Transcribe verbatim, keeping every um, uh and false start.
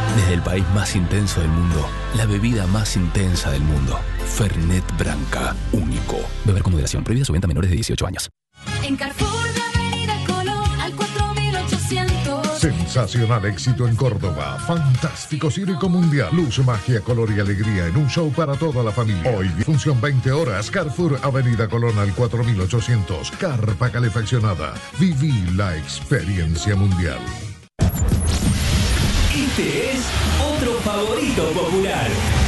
Desde el país más intenso del mundo, la bebida más intensa del mundo. Fernet Branca, único. Beber con moderación. Prohibida su venta a menores de dieciocho años. En Carrefour de Avenida Colón al cuatro mil ochocientos. Sensacional éxito en Córdoba. Fantástico circo mundial. Luz, magia, color y alegría en un show para toda la familia. Hoy, función veinte horas. Carrefour Avenida Colón al cuatro mil ochocientos. Carpa calefaccionada. Viví la experiencia mundial. Este es otro favorito popular.